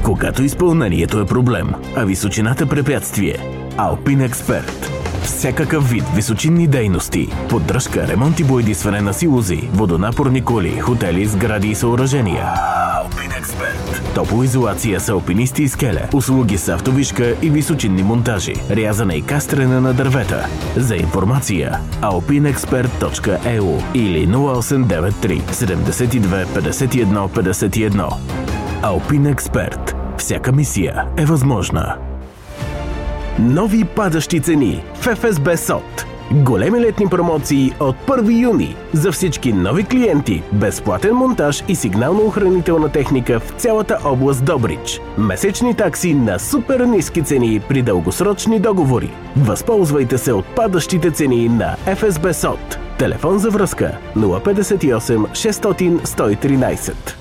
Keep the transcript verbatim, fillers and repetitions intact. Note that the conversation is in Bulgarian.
Когато изпълнението е проблем, а височината препятствие, Alpine Expert. Всякакъв вид височинни дейности, поддръжка, ремонт и боядисване на силози, водонапорни кули, хотели, сгради и съоръжения. Alpine Expert. Топлоизолация с алпинисти и скеля, услуги с автовишка и височинни монтажи, рязане и кастрене на дървета. За информация alpine expert точка e u или нула осем девет три седемдесет и две петдесет и едно петдесет и едно. Alpine Expert. Всяка мисия е възможна. Нови падащи цени в Еф Ес Би Сот. Големи летни промоции от първи юни за всички нови клиенти. Безплатен монтаж и сигнално-охранителна техника в цялата област Добрич. Месечни такси на супер ниски цени при дългосрочни договори. Възползвайте се от падащите цени на Еф Ес Би Сот. Телефон за връзка нула петдесет и осем шестстотин сто и тринадесет.